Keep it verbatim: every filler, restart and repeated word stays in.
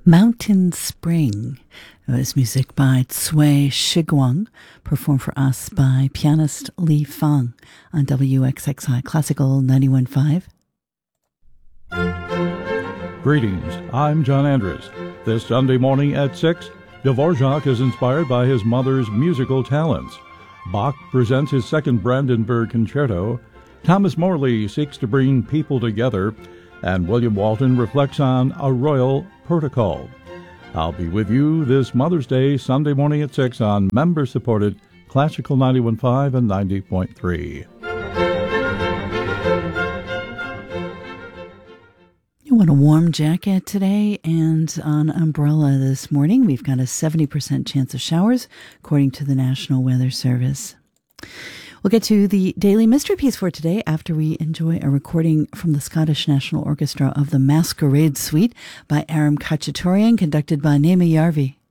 Mountain Spring. It was music by Cui Shiguang, performed for us by pianist Li Fang on W X X I Classical ninety-one point five. Greetings, I'm John Andrus. This Sunday morning at six, Dvorak is inspired by his mother's musical talents. Bach presents his second Brandenburg Concerto. Thomas Morley seeks to bring people together, and William Walton reflects on a royal protocol. I'll be with you this Mother's Day, Sunday morning at six on member-supported Classical ninety-one point five and ninety point three. You want a warm jacket today and an umbrella this morning. We've got a seventy percent chance of showers, according to the National Weather Service. We'll get to the Daily Mystery Piece for today after we enjoy a recording from the Scottish National Orchestra of the Masquerade Suite by Aram Khachaturian, conducted by Naima Yarvi.